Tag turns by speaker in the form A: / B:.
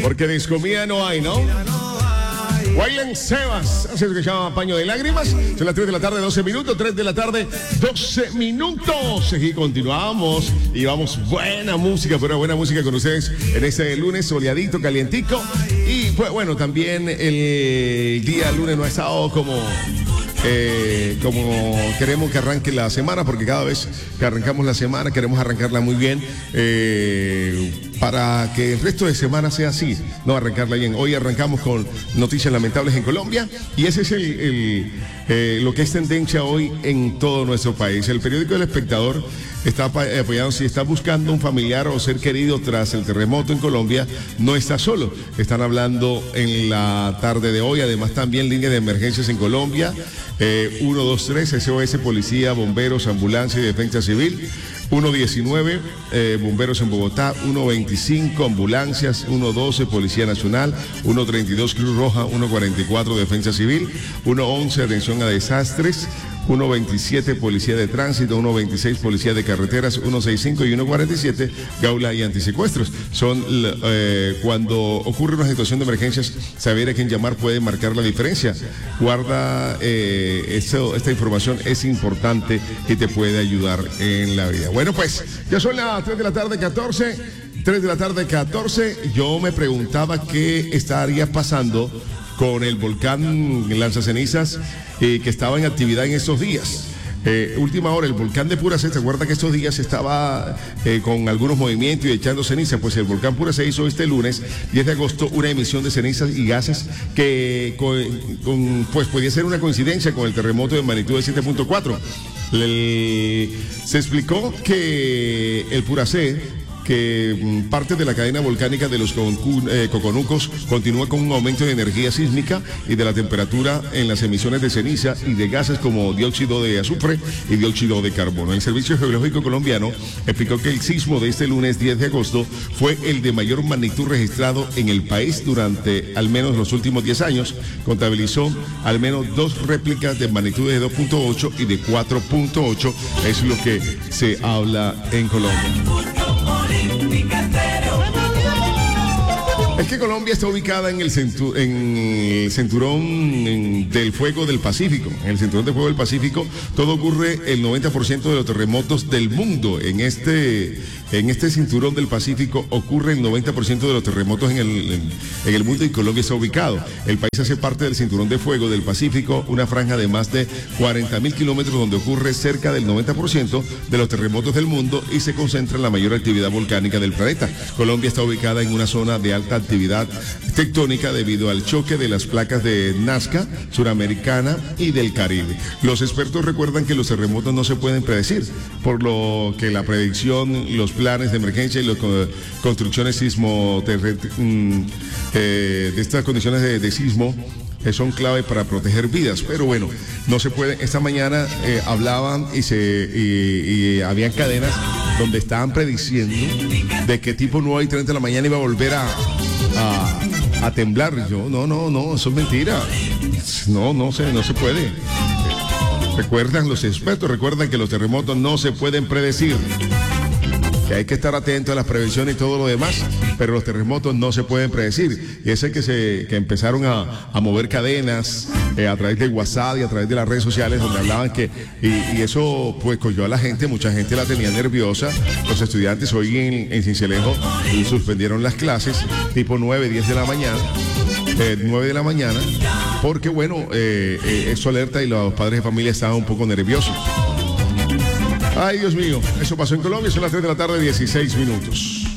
A: porque descomida no hay, ¿no? Waylon Sebas, así es que se llama Paño de Lágrimas. Son las 3 de la tarde, 12 minutos, 3 de la tarde, 12 minutos. Y continuamos y vamos, buena música, pero buena música con ustedes en este lunes soleadito, calientico. Y pues bueno, también el día lunes no ha estado como queremos que arranque la semana, porque cada vez que arrancamos la semana queremos arrancarla muy bien, para que el resto de semana sea así, no arrancarla bien. Hoy arrancamos con noticias lamentables en Colombia y ese es lo que es tendencia hoy en todo nuestro país. El periódico El Espectador está apoyado, si está buscando un familiar o ser querido tras el terremoto en Colombia, no está solo. Están hablando en la tarde de hoy, además también línea de emergencias en Colombia, 123, SOS, policía, bomberos, ambulancia y defensa civil, 119, bomberos en Bogotá, 125, ambulancias, 112, Policía Nacional, 132, Cruz Roja, 144, Defensa Civil, 111, atención a desastres, 127, Policía de Tránsito, 126, Policía de Carreteras, 165 y 147, Gaula y Antisecuestros. Son cuando ocurre una situación de emergencias, saber a quién llamar puede marcar la diferencia. Guarda esta información, es importante y te puede ayudar en la vida. Bueno, pues ya son las 3 de la tarde, 14. 3 de la tarde, 14. Yo me preguntaba qué estaría pasando con el volcán Lanzacenizas, que estaba en actividad en estos días. Última hora, el volcán de Puracé, ¿se acuerda que estos días estaba con algunos movimientos y echando cenizas? Pues el volcán Puracé hizo este lunes, 10 de agosto, una emisión de cenizas y gases que pues podía ser una coincidencia con el terremoto de magnitud de 7.4. Se explicó que el Puracé, que parte de la cadena volcánica de los Coconucos continúa con un aumento de energía sísmica y de la temperatura en las emisiones de ceniza y de gases como dióxido de azufre y dióxido de carbono. El Servicio Geológico Colombiano explicó que el sismo de este lunes 10 de agosto fue el de mayor magnitud registrado en el país durante al menos los últimos 10 años. Contabilizó al menos 2 réplicas de magnitud de 2.8 y de 4.8. Es lo que se habla en Colombia. Es que Colombia está ubicada en el cinturón del fuego del Pacífico. En el cinturón del fuego del Pacífico todo ocurre, el 90% de los terremotos del mundo. En este cinturón del Pacífico ocurre el 90% de los terremotos en el mundo, y Colombia está ubicado. El país hace parte del cinturón de fuego del Pacífico, una franja de más de 40.000 kilómetros donde ocurre cerca del 90% de los terremotos del mundo y se concentra la mayor actividad volcánica del planeta. Colombia está ubicada en una zona de alta actividad tectónica debido al choque de las placas de Nazca, Suramericana y del Caribe. Los expertos recuerdan que los terremotos no se pueden predecir, por lo que la predicción, los planes de emergencia y las construcciones de estas condiciones de sismo son clave para proteger vidas, pero bueno, no se puede. Esta mañana hablaban y habían cadenas donde estaban prediciendo de que tipo 9 y 30 de la mañana iba a volver a temblar. Yo, no, eso es mentira. No se puede. Los expertos recuerdan que los terremotos no se pueden predecir, que hay que estar atento a las prevenciones y todo lo demás, pero los terremotos no se pueden predecir. Y ese que empezaron a mover cadenas a través de WhatsApp y a través de las redes sociales, donde hablaban y eso pues cogió a la gente, mucha gente la tenía nerviosa. Los estudiantes hoy en Sincelejo suspendieron las clases tipo 9, 10 de la mañana, 9 de la mañana, porque bueno, eso alerta y los padres de familia estaban un poco nerviosos. Ay, Dios mío, eso pasó en Colombia, son las 3 de la tarde, 16 minutos.